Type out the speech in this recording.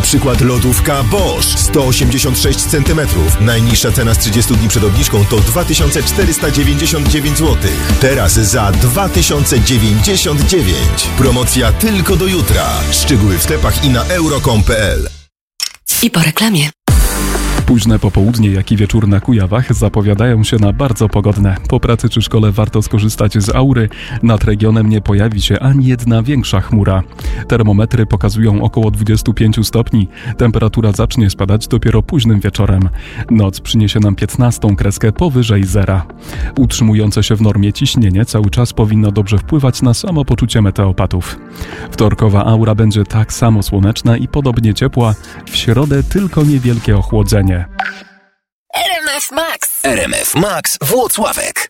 przykład lodówka Bosch 186 cm. Najniższa cena z 30 dni przed obniżką to 2499 zł. Teraz za 2099. Promocja tylko do jutra. Szczegóły w sklepach i na euro.com.pl. I po reklamie. Późne popołudnie, jak i wieczór na Kujawach zapowiadają się na bardzo pogodne. Po pracy czy szkole warto skorzystać z aury. Nad regionem nie pojawi się ani jedna większa chmura. Termometry pokazują około 25 stopni. Temperatura zacznie spadać dopiero późnym wieczorem. Noc przyniesie nam 15 kreskę powyżej zera. Utrzymujące się w normie ciśnienie cały czas powinno dobrze wpływać na samopoczucie meteopatów. Wtorkowa aura będzie tak samo słoneczna i podobnie ciepła. W środę tylko niewielkie ochłodzenie. RMF Max. RMF Max Włocławek.